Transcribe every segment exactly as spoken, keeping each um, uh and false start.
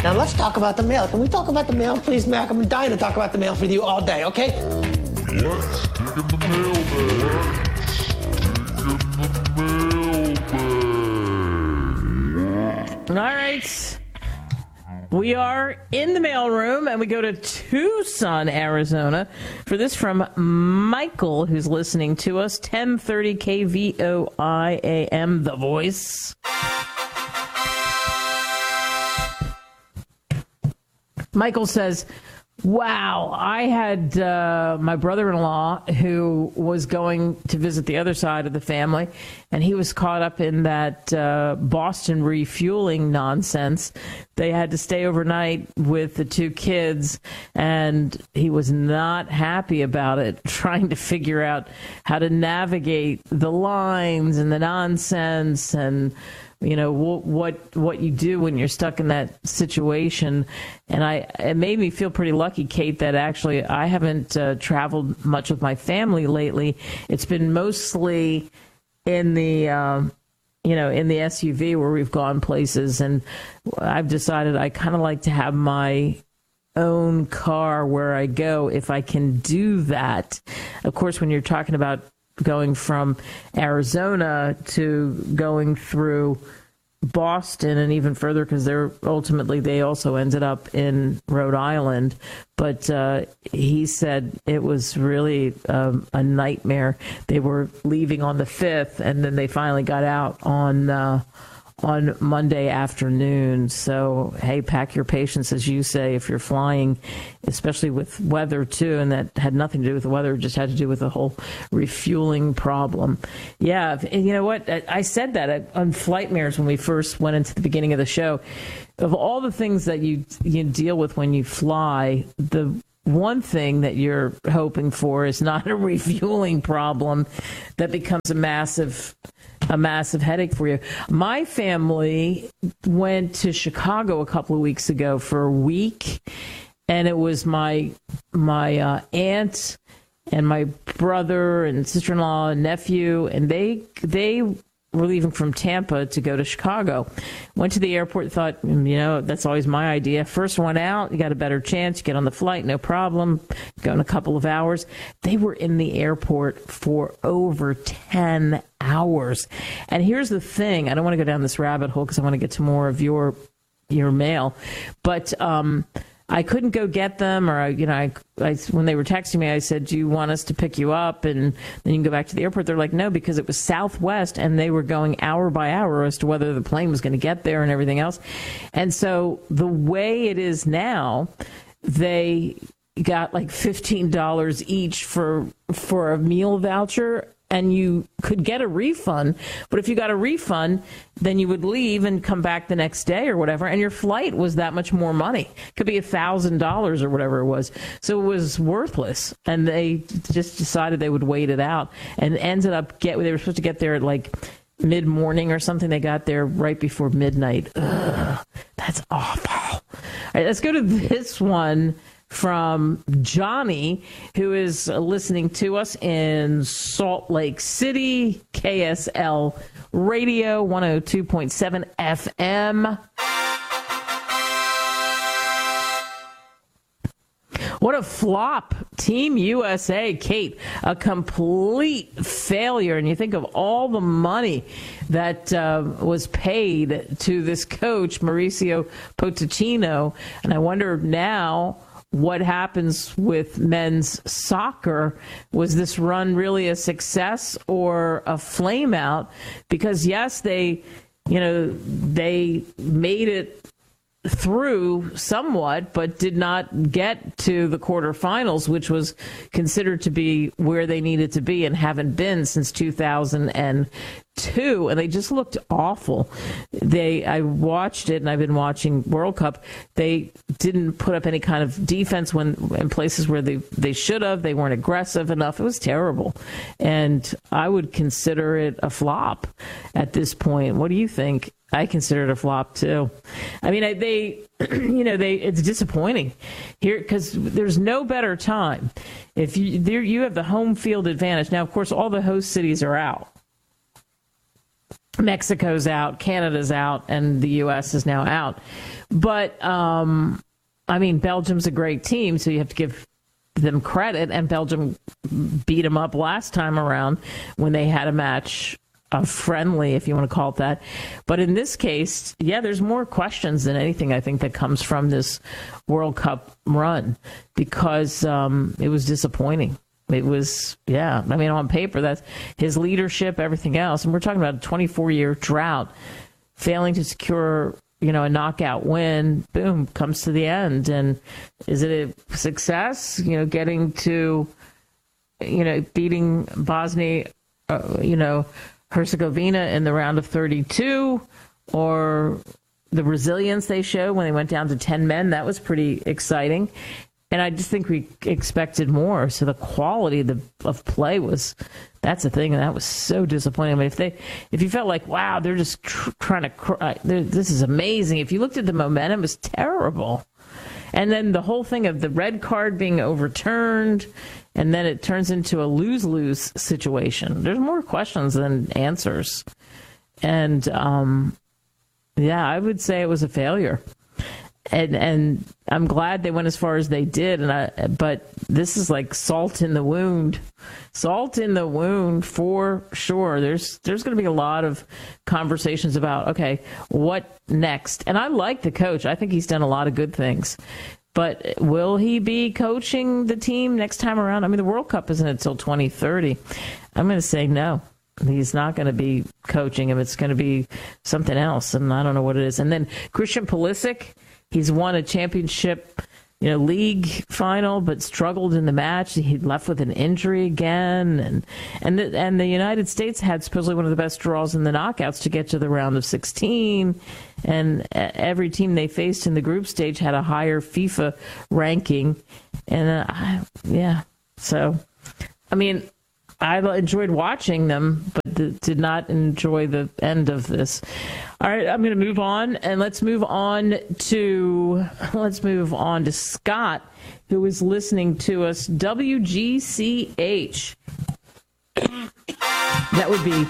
Now let's talk about the mail. Can we talk about the mail, please, Mac? I'm dying to talk about the mail with you all day, okay? Let's stick in the mailbag. All right. We are in the mailroom, and we go to Tucson, Arizona, for this from Michael, who's listening to us, ten thirty K V O I A M, The Voice. Michael says, wow, I had uh, my brother-in-law who was going to visit the other side of the family, and he was caught up in that uh, Boston refueling nonsense. They had to stay overnight with the two kids, and he was not happy about it, trying to figure out how to navigate the lines and the nonsense and you know, what what you do when you're stuck in that situation. And I it made me feel pretty lucky, Kate, that actually I haven't uh, traveled much with my family lately. It's been mostly in the, um, you know, in the S U V where we've gone places. And I've decided I kind of like to have my own car where I go if I can do that. Of course, when you're talking about going from Arizona to going through Boston and even further, because they're ultimately they also ended up in Rhode Island. But uh, he said it was really um, a nightmare. They were leaving on the fifth, and then they finally got out on uh, on Monday afternoon. So, hey, pack your patience, as you say, if you're flying, especially with weather, too. And that had nothing to do with the weather. It just had to do with the whole refueling problem. Yeah, you know what? I said that on Flightmares when we first went into the beginning of the show. Of all the things that you you deal with when you fly, the one thing that you're hoping for is not a refueling problem that becomes a massive a massive headache for you. My family went to Chicago a couple of weeks ago for a week, and it was my my uh, aunt and my brother and sister-in-law and nephew, and they they were leaving from Tampa to go to Chicago. Went to the airport, thought, you know, that's always my idea. First one out, you got a better chance. You get on the flight, no problem. Go in a couple of hours. They were in the airport for over ten hours. And here's the thing. I don't want to go down this rabbit hole because I want to get to more of your your mail. But um, I couldn't go get them, or, you know, I, I, when they were texting me, I said, do you want us to pick you up? And then you can go back to the airport. They're like, no, because it was Southwest, and they were going hour by hour as to whether the plane was going to get there and everything else. And so the way it is now, they got like fifteen dollars each for for a meal voucher, and you could get a refund. But if you got a refund, then you would leave and come back the next day or whatever, and your flight was that much more money. It could be one thousand dollars or whatever it was. So it was worthless, and they just decided they would wait it out and ended up get. They were supposed to get there at like mid-morning or something. They got there right before midnight. Ugh, that's awful. All right, let's go to this one from Johnny, who is listening to us in Salt Lake City, K S L Radio, one oh two point seven F M. What a flop. Team U S A, Kate, a complete failure. And you think of all the money that uh, was paid to this coach, Mauricio Pochettino. And I wonder now what happens with men's soccer. Was this run really a success or a flame out? Because, yes, they, you know, they made it through somewhat, but did not get to the quarterfinals, which was considered to be where they needed to be and haven't been since two thousand two. And they just looked awful. They, I watched it, and I've been watching World Cup. They didn't put up any kind of defense when in places where they, they should have. They weren't aggressive enough. It was terrible. And I would consider it a flop at this point. What do you think? I consider it a flop too. I mean, I, they, you know, they, it's disappointing here because there's no better time. If you, there, you have the home field advantage. Now, of course, all the host cities are out. Mexico's out, Canada's out, and the U S is now out. But, um, I mean, Belgium's a great team, so you have to give them credit, and Belgium beat them up last time around when they had a match, a friendly, if you want to call it that. But in this case, yeah, there's more questions than anything, I think, that comes from this World Cup run, because um, it was disappointing. It was, yeah, I mean, on paper, that's his leadership, everything else. And we're talking about a twenty-four-year drought, failing to secure, you know, a knockout win, boom, comes to the end. And is it a success, you know, getting to, you know, beating Bosnia, uh, you know, Herzegovina in the round of thirty-two, or the resilience they showed when they went down to ten men? That was pretty exciting. And I just think we expected more. So the quality of, the, of play was, that's the thing. And that was so disappointing. I mean, if they, if you felt like, wow, they're just tr- trying to, cry, this is amazing. If you looked at the momentum, it was terrible. And then the whole thing of the red card being overturned, and then it turns into a lose-lose situation. There's more questions than answers. And, um, yeah, I would say it was a failure. And and I'm glad they went as far as they did. And I, but this is like salt in the wound, salt in the wound for sure. There's there's going to be a lot of conversations about, okay, what next? And I like the coach. I think he's done a lot of good things. But will he be coaching the team next time around? I mean, the World Cup isn't until twenty thirty. I'm going to say no. He's not going to be coaching him. It's going to be something else, and I don't know what it is. And then Christian Pulisic. He's won a championship, you know, league final, but struggled in the match. He left with an injury again, and and the, and the United States had supposedly one of the best draws in the knockouts to get to the round of sixteen. And every team they faced in the group stage had a higher FIFA ranking, and uh, yeah, so I mean, I enjoyed watching them, but th- did not enjoy the end of this. All right, I'm going to move on, and let's move on to let's move on to Scott, who is listening to us. W G C H. That would be,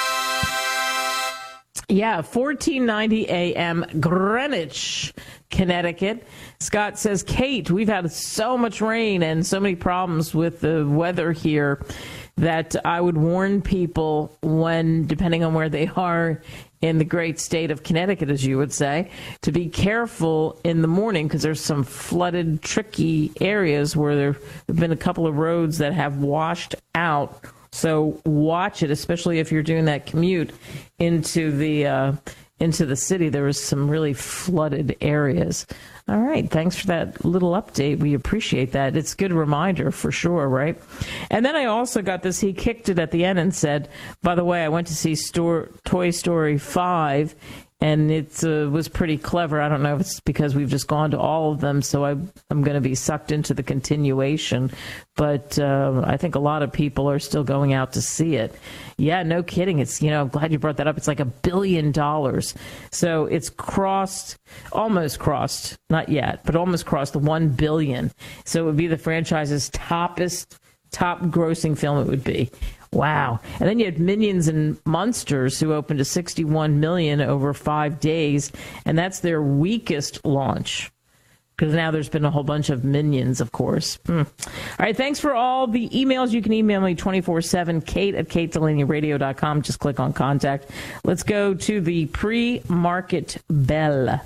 yeah, fourteen ninety A M Greenwich, Connecticut. Scott says, Kate, we've had so much rain and so many problems with the weather here that I would warn people when, depending on where they are in the great state of Connecticut, as you would say, to be careful in the morning, because there's some flooded, tricky areas where there have been a couple of roads that have washed out. So watch it, especially if you're doing that commute into the uh, into the city. There was some really flooded areas. All right. Thanks for that little update. We appreciate that. It's a good reminder for sure, right? And then I also got this. He kicked it at the end and said, by the way, I went to see Store, Toy Story five, and it uh, was pretty clever. I don't know if it's because we've just gone to all of them, so I, I'm going to be sucked into the continuation. But uh, I think a lot of people are still going out to see it. Yeah, no kidding. It's, you know, I'm glad you brought that up. It's like a billion dollars. So it's crossed, almost crossed, not yet, but almost crossed the one billion. So it would be the franchise's toppest, top grossing film it would be. Wow. And then you had Minions and Monsters, who opened to sixty-one million over five days, and that's their weakest launch, because now there's been a whole bunch of Minions, of course. Hmm. All right, thanks for all the emails. You can email me twenty-four seven, Kate at kate delaney radio dot com. Just click on contact. Let's go to the pre-market bell.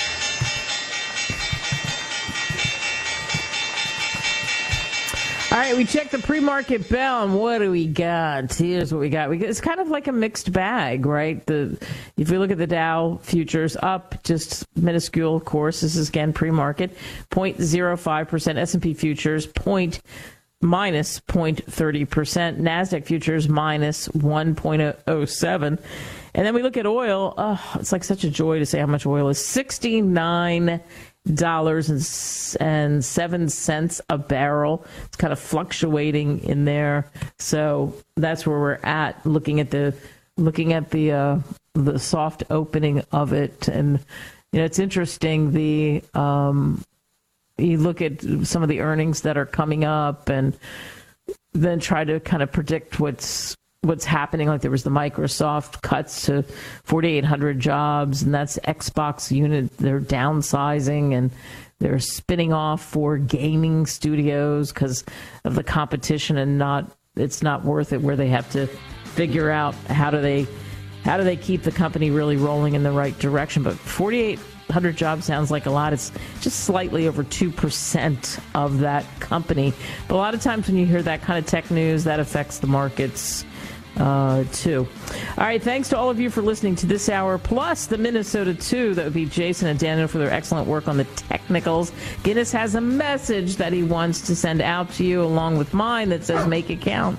All right, we checked the pre-market bell, and what do we got? Here's what we got. We, it's kind of like a mixed bag, right? The if you look at the Dow futures, up just minuscule, of course. This is, again, pre-market, zero point zero five percent. S and P futures, point, minus zero point three zero percent. NASDAQ futures, minus one point zero seven. And then we look at oil. Oh, it's like such a joy to say how much oil is. sixty-nine dollars and seven cents a barrel. It's kind of fluctuating in there. So that's where we're at, looking at the looking at the uh, the soft opening of it. And you know, it's interesting. The um, you look at some of the earnings that are coming up, and then try to kind of predict what's what's happening. Like there was the Microsoft cuts to forty-eight hundred jobs, and that's Xbox unit. They're downsizing and they're spinning off for gaming studios because of the competition, and not it's not worth it. Where they have to figure out how do they how do they keep the company really rolling in the right direction. But forty-eight hundred jobs sounds like a lot. It's just slightly over two percent of that company. But a lot of times when you hear that kind of tech news, that affects the markets uh, too. All right, thanks to all of you for listening to this hour, plus the Minnesota two. That would be Jason and Daniel for their excellent work on the technicals. Guinness has a message that he wants to send out to you, along with mine, that says make it count.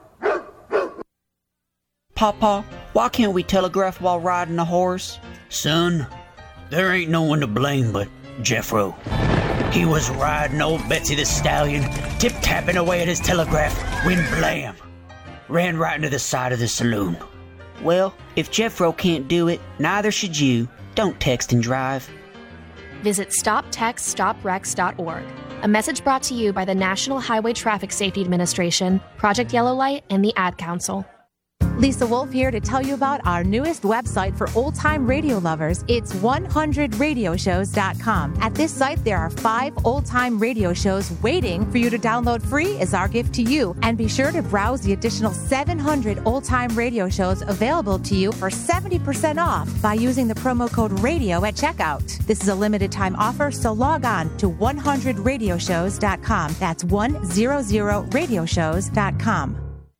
Papa, why can't we telegraph while riding a horse? Son, there ain't no one to blame but Jeffro. He was riding old Betsy the Stallion, tip-tapping away at his telegraph, when blam! Ran right into the side of the saloon. Well, if Jeffro can't do it, neither should you. Don't text and drive. Visit stop text stop wrecks dot org. A message brought to you by the National Highway Traffic Safety Administration, Project Yellow Light, and the Ad Council. Lisa Wolf here to tell you about our newest website for old-time radio lovers. It's one hundred radio shows dot com. At this site, there are five old-time radio shows waiting for you to download free as our gift to you. And be sure to browse the additional seven hundred old-time radio shows available to you for seventy percent off by using the promo code RADIO at checkout. This is a limited-time offer, so log on to one hundred radio shows dot com. That's one hundred radio shows dot com.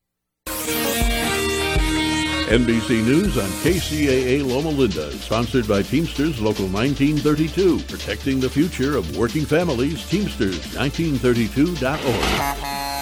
N B C News on K C A A Loma Linda, sponsored by Teamsters Local nineteen thirty-two, protecting the future of working families. Teamsters nineteen thirty-two dot org.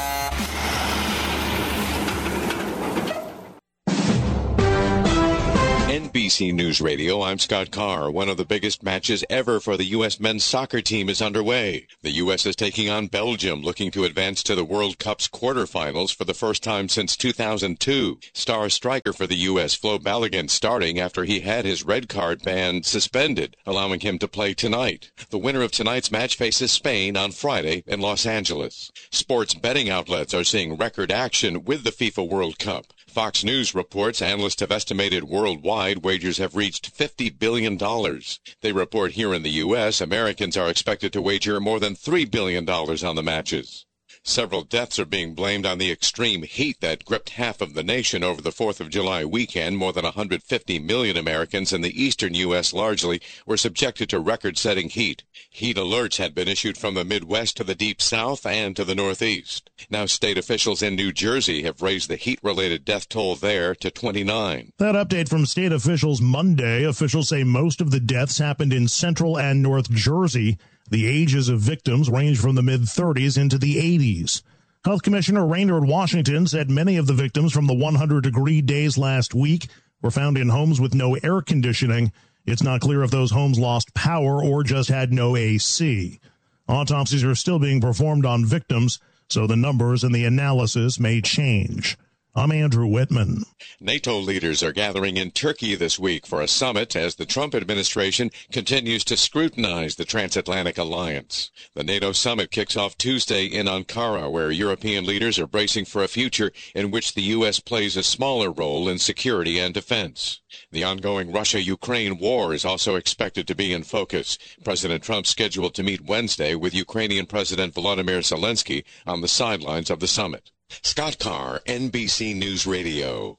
N B C News Radio, I'm Scott Carr. One of the biggest matches ever for the U S men's soccer team is underway. The U S is taking on Belgium, looking to advance to the World Cup's quarterfinals for the first time since two thousand two. Star striker for the U S, Flo Balogun, starting after he had his red card ban suspended, allowing him to play tonight. The winner of tonight's match faces Spain on Friday in Los Angeles. Sports betting outlets are seeing record action with the FIFA World Cup. Fox News reports analysts have estimated worldwide wagers have reached fifty billion dollars. They report here in the U S, Americans are expected to wager more than three billion dollars on the matches. Several deaths are being blamed on the extreme heat that gripped half of the nation over the fourth of July weekend. More than one hundred fifty million Americans in the eastern U S largely were subjected to record-setting heat. Heat alerts had been issued from the Midwest to the Deep South and to the Northeast. Now state officials in New Jersey have raised the heat-related death toll there to twenty-nine. That update from state officials Monday. Officials say most of the deaths happened in Central and North Jersey. The ages of victims range from the mid-thirties into the eighties. Health Commissioner Raynard Washington said many of the victims from the one hundred degree days last week were found in homes with no air conditioning. It's not clear if those homes lost power or just had no A C. Autopsies are still being performed on victims, so the numbers and the analysis may change. I'm Andrew Whitman. NATO leaders are gathering in Turkey this week for a summit as the Trump administration continues to scrutinize the transatlantic alliance. The NATO summit kicks off Tuesday in Ankara, where European leaders are bracing for a future in which the U S plays a smaller role in security and defense. The ongoing Russia-Ukraine war is also expected to be in focus. President Trump scheduled to meet Wednesday with Ukrainian President Volodymyr Zelensky on the sidelines of the summit. Scott Carr, N B C News Radio.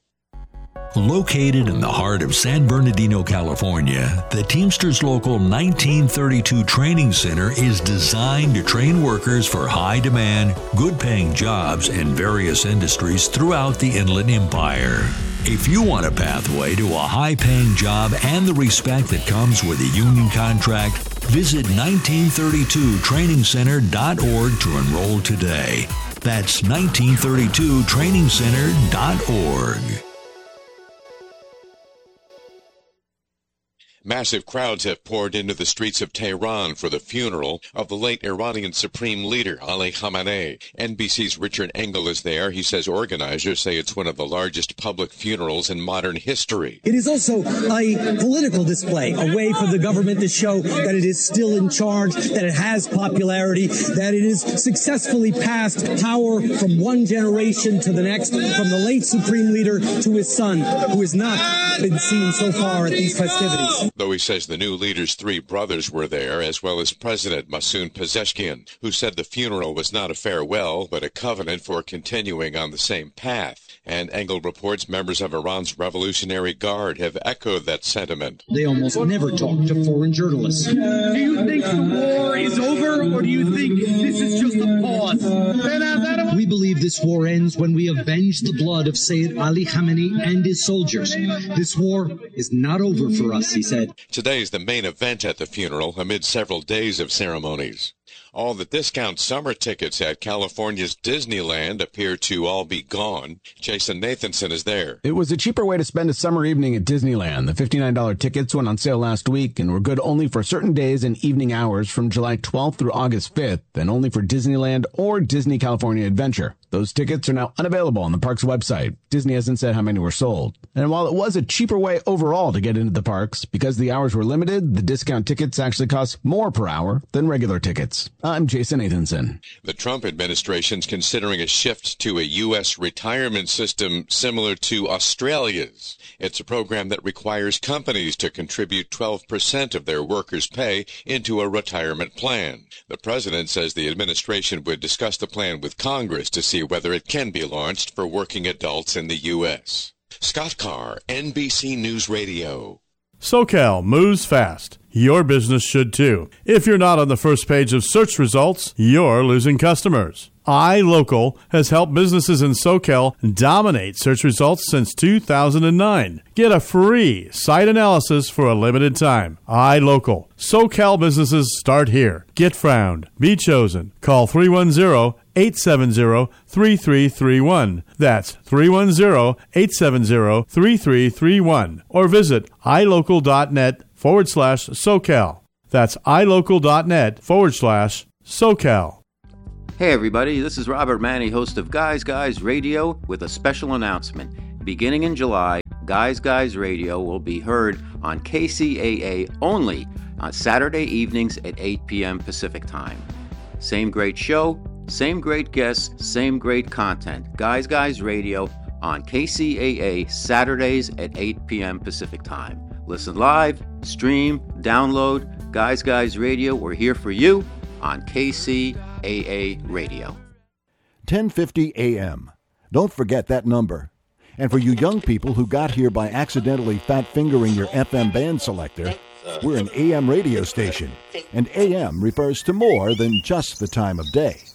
Located in the heart of San Bernardino, California, the Teamsters Local nineteen thirty-two Training Center is designed to train workers for high-demand, good-paying jobs in various industries throughout the Inland Empire. If you want a pathway to a high-paying job and the respect that comes with a union contract, visit nineteen thirty-two training center dot org to enroll today. That's nineteen thirty-two training center dot org. Massive crowds have poured into the streets of Tehran for the funeral of the late Iranian Supreme Leader Ali Khamenei. N B C's Richard Engel is there. He says organizers say it's one of the largest public funerals in modern history. It is also a political display, a way for the government to show that it is still in charge, that it has popularity, that it has successfully passed power from one generation to the next, from the late Supreme Leader to his son, who has not been seen so far at these festivities. Though he says the new leader's three brothers were there, as well as President Masoud Pezeshkian, who said the funeral was not a farewell, but a covenant for continuing on the same path. And Engel reports members of Iran's Revolutionary Guard have echoed that sentiment. They almost never talk to foreign journalists. Do you think the war is over, or do you think this is just a pause? We believe this war ends when we avenge the blood of Sayyid Ali Khamenei and his soldiers. This war is not over for us, he said. Today is the main event at the funeral amid several days of ceremonies. All the discount summer tickets at California's Disneyland appear to all be gone. Jason Nathanson is there. It was a cheaper way to spend a summer evening at Disneyland. The fifty-nine dollars tickets went on sale last week and were good only for certain days and evening hours from July twelfth through August fifth, and only for Disneyland or Disney California Adventure. Those tickets are now unavailable on the park's website. Disney hasn't said how many were sold. And while it was a cheaper way overall to get into the parks, because the hours were limited, the discount tickets actually cost more per hour than regular tickets. I'm Jason Nathanson. The Trump administration's considering a shift to a U S retirement system similar to Australia's. It's a program that requires companies to contribute twelve percent of their workers' pay into a retirement plan. The president says the administration would discuss the plan with Congress to see whether it can be launched for working adults in the U S. Scott Carr, N B C News Radio. SoCal moves fast. Your business should too. If you're not on the first page of search results, you're losing customers. iLocal has helped businesses in SoCal dominate search results since two thousand nine. Get a free site analysis for a limited time. iLocal. SoCal businesses start here. Get found. Be chosen. Call three one zero, eight seven zero, three three three one. That's three one zero, eight seven zero, three three three one. Or visit ilocal.net forward slash SoCal. That's ilocal.net forward slash SoCal. Hey everybody, this is Robert Manny, host of Guys Guys Radio, with a special announcement. Beginning in July, Guys Guys Radio will be heard on K C A A only on Saturday evenings at eight p.m. Pacific Time. Same great show, same great guests, same great content. Guys Guys Radio on K C A A Saturdays at eight p.m. Pacific Time. Listen live, stream, download. Guys Guys Radio, we're here for you on K C A A Radio. ten fifty a.m. Don't forget that number. And for you young people who got here by accidentally fat-fingering your F M band selector, we're an A M radio station, and A M refers to more than just the time of day.